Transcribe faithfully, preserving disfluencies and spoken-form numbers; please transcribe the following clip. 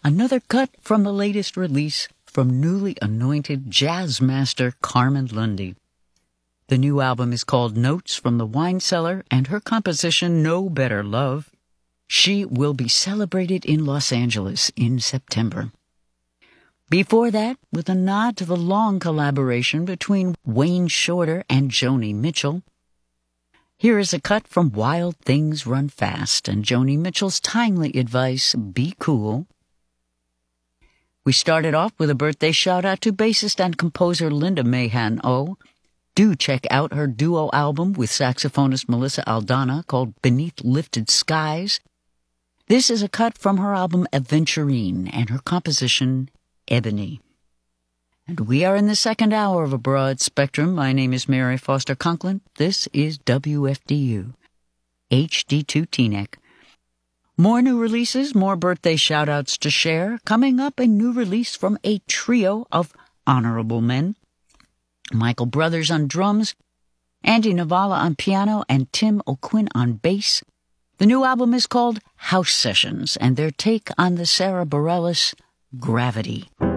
Another cut from the latest release from newly anointed jazz master Carmen Lundy. The new album is called Notes from the Wine Cellar, and her composition, No Better Love. She will be celebrated in Los Angeles in September. Before that, with a nod to the long collaboration between Wayne Shorter and Joni Mitchell, here is a cut from Wild Things Run Fast and Joni Mitchell's timely advice, Be Cool. We started off with a birthday shout-out to bassist and composer Linda Mahan O. Do check out her duo album with saxophonist Melissa Aldana called Beneath Lifted Skies. This is a cut from her album Aventurine and her composition, Ebony. And we are in the second hour of A Broad Spectrum. My name is Mary Foster Conklin. This is W F D U, H D two Teaneck. More new releases, more birthday shout-outs to share. Coming up, a new release from a trio of honorable men. Michael Brothers on drums, Andy Navala on piano, and Tim O'Quinn on bass. The new album is called House Sessions, and their take on the Sarah Bareilles Gravity.